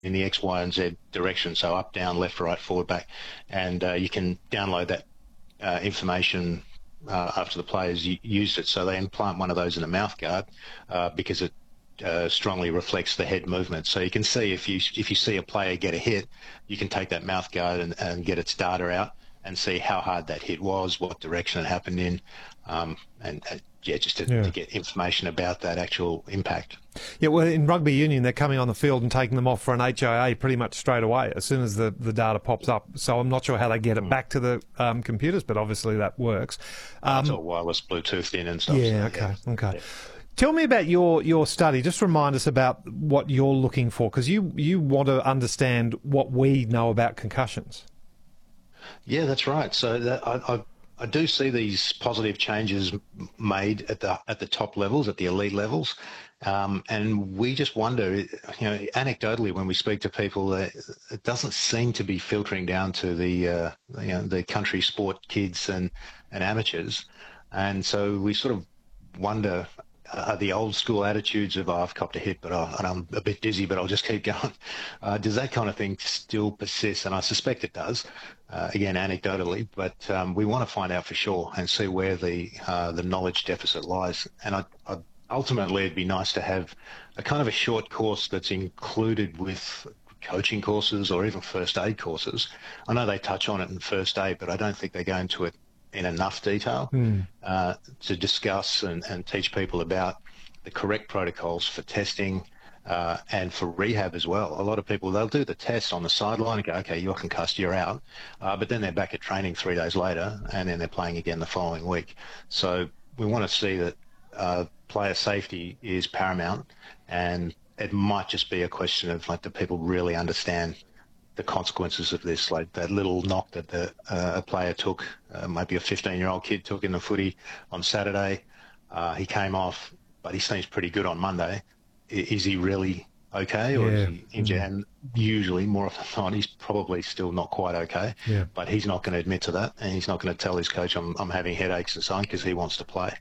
in the X, Y, and Z direction, so up, down, left, right, forward, back, and you can download that information after the players used it. So they implant one of those in a mouth guard because it strongly reflects the head movement. So you can see if you see a player get a hit, you can take that mouth guard and get its data out and see how hard that hit was, what direction it happened in, just to get information about that actual impact. Yeah, well, in rugby union, they're coming on the field and taking them off for an HIA pretty much straight away as soon as the data pops up. So I'm not sure how they get it back to the computers, but obviously that works. It's all wireless, Bluetooth in and stuff. Yeah, so, okay. Yeah. Tell me about your study. Just remind us about what you're looking for, because you want to understand what we know about concussions. Yeah, that's right. So I do see these positive changes made at the top levels, at the elite levels, and we just wonder, anecdotally, when we speak to people, that it doesn't seem to be filtering down to the country sport kids and amateurs, and so we sort of wonder. The old school attitudes of I've copped a hit, but I'm a bit dizzy, but I'll just keep going. Does that kind of thing still persist? And I suspect it does. Again, anecdotally, but we want to find out for sure and see where the knowledge deficit lies. And ultimately, it'd be nice to have a kind of a short course that's included with coaching courses or even first aid courses. I know they touch on it in first aid, but I don't think they go into it in enough detail to discuss and teach people about the correct protocols for testing and for rehab as well. A lot of people, they'll do the test on the sideline and go, okay, you're concussed, you're out. But then they're back at training 3 days later and then they're playing again the following week. So we want to see that player safety is paramount, and it might just be a question of, like, do people really understand the consequences of this, like that little knock that a player took, maybe a 15-year-old kid took in the footy on Saturday. He came off, but he seems pretty good on Monday. Is he really okay, or is he injured? And usually, more often than not, he's probably still not quite okay. Yeah. But he's not going to admit to that, and he's not going to tell his coach, I'm having headaches and so on, because he wants to play.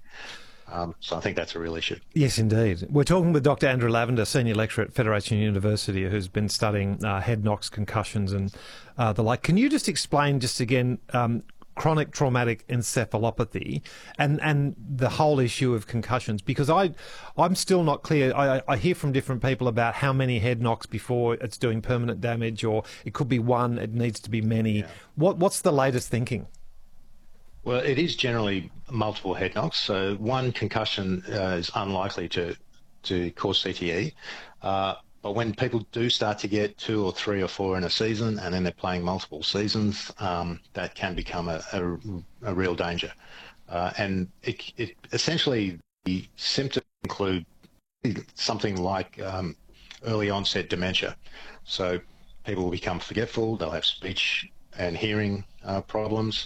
So I think that's a real issue. Yes, indeed. We're talking with Dr. Andrew Lavender, Senior Lecturer at Federation University, who's been studying head knocks, concussions and the like. Can you just explain just again chronic traumatic encephalopathy and the whole issue of concussions? Because I'm still not clear. I hear from different people about how many head knocks before it's doing permanent damage, or it could be one, it needs to be many. Yeah. What's the latest thinking? Well, it is generally multiple head knocks. So one concussion is unlikely to cause CTE. But when people do start to get 2 or 3 or 4 in a season, and then they're playing multiple seasons, that can become a real danger. And it essentially, the symptoms include something like early onset dementia. So people will become forgetful, they'll have speech and hearing problems.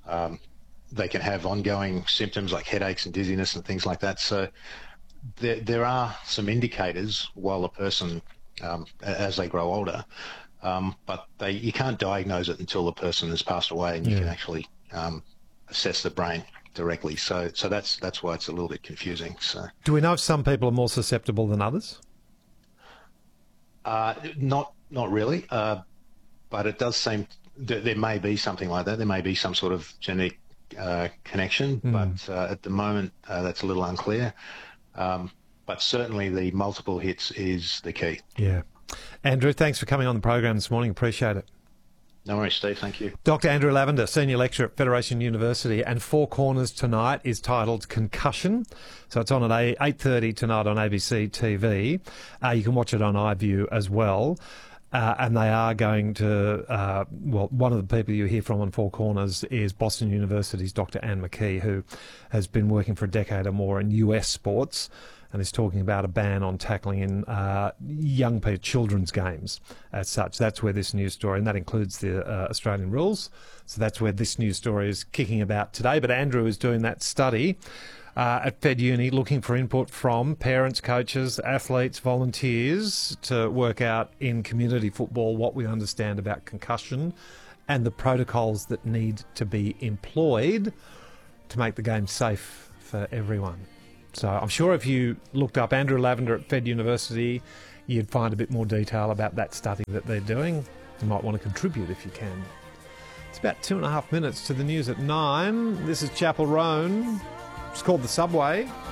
They can have ongoing symptoms like headaches and dizziness and things like that. So there are some indicators while a person, as they grow older, but you can't diagnose it until the person has passed away, and you can actually assess the brain directly. So that's why it's a little bit confusing. So, do we know if some people are more susceptible than others? Not really, but it does seem there may be something like that. There may be some sort of genetic connection, but at the moment that's a little unclear. But certainly the multiple hits is the key. Yeah. Andrew, thanks for coming on the program this morning. Appreciate it. No worries, Steve. Thank you. Dr. Andrew Lavender, Senior Lecturer at Federation University, and Four Corners tonight is titled Concussion. So it's on at 8:30 tonight on ABC TV. You can watch it on iView as well. And they are going to, one of the people you hear from on Four Corners is Boston University's Dr. Anne McKee, who has been working for a decade or more in US sports and is talking about a ban on tackling in young people, children's games as such. That's where this news story, and that includes the Australian rules. So that's where this news story is kicking about today. But Andrew is doing that study at Fed Uni, looking for input from parents, coaches, athletes, volunteers to work out in community football what we understand about concussion and the protocols that need to be employed to make the game safe for everyone. So I'm sure if you looked up Andrew Lavender at Fed University, you'd find a bit more detail about that study that they're doing. You might want to contribute if you can. It's about 2.5 minutes to the news at 9. This is Chapel Roan. It's called The Subway.